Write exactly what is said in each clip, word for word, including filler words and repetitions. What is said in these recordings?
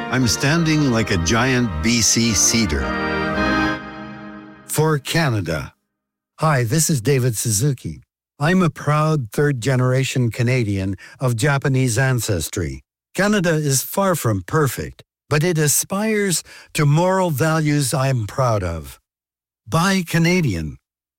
I'm standing like a giant B C cedar. For Canada. Hi, this is David Suzuki. I'm a proud third-generation Canadian of Japanese ancestry. Canada is far from perfect, but it aspires to moral values I'm proud of. Buy Canadian.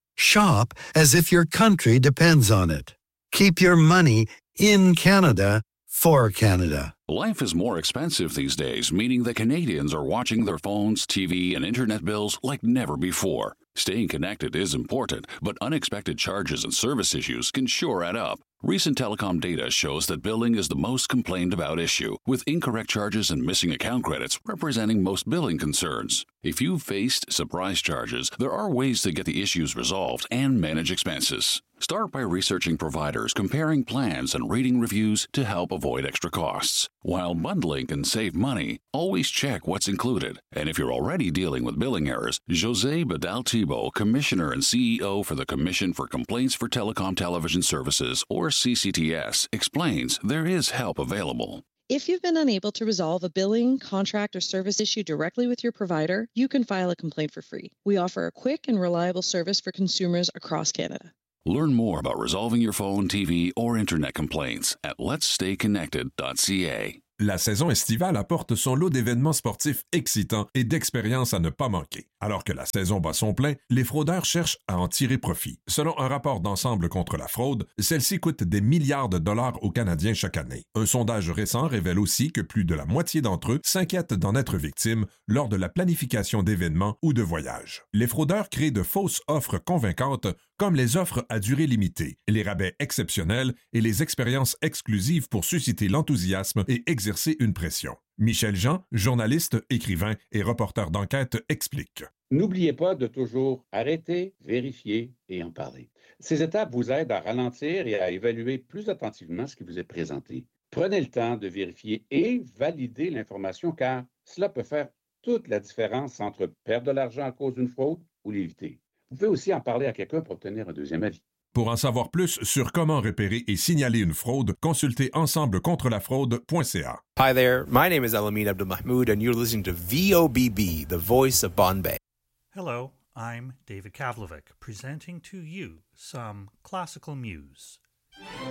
Shop as if your country depends on it. Keep your money in Canada for Canada. Life is more expensive these days, meaning that Canadians are watching their phones, T V, and internet bills like never before. Staying connected is important, but unexpected charges and service issues can sure add up. Recent telecom data shows that billing is the most complained about issue, with incorrect charges and missing account credits representing most billing concerns. If you've faced surprise charges, there are ways to get the issues resolved and manage expenses. Start by researching providers, comparing plans, and reading reviews to help avoid extra costs. While bundling can save money, always check what's included. And if you're already dealing with billing errors, José Badal-Thibault, Commissioner and C E O for the Commission for Complaints for Telecom Television Services, or C C T S, explains there is help available. If you've been unable to resolve a billing, contract, or service issue directly with your provider, you can file a complaint for free. We offer a quick and reliable service for consumers across Canada. Learn more about resolving your phone, T V, or internet complaints at lets stay connected dot c a. La saison estivale apporte son lot d'événements sportifs excitants et d'expériences à ne pas manquer. Alors que la saison bat son plein, les fraudeurs cherchent à en tirer profit. Selon un rapport d'ensemble contre la fraude, celle-ci coûte des milliards de dollars aux Canadiens chaque année. Un sondage récent révèle aussi que plus de la moitié d'entre eux s'inquiètent d'en être victimes lors de la planification d'événements ou de voyages. Les fraudeurs créent de fausses offres convaincantes comme les offres à durée limitée, les rabais exceptionnels et les expériences exclusives pour susciter l'enthousiasme et exercer une pression. Michel Jean, journaliste, écrivain et reporter d'enquête, explique. N'oubliez pas de toujours arrêter, vérifier et en parler. Ces étapes vous aident à ralentir et à évaluer plus attentivement ce qui vous est présenté. Prenez le temps de vérifier et valider l'information car cela peut faire toute la différence entre perdre de l'argent à cause d'une fraude ou l'éviter. Vous pouvez aussi en parler à quelqu'un pour obtenir un deuxième avis. Pour en savoir plus sur comment repérer et signaler une fraude, consultez ensemble contre la fraude point c a. Hi there, my name is Elamine Abdelmahmoud and you're listening to V O B B, the voice of Bombay. Hello, I'm David Kavlovic, presenting to you some classical muse.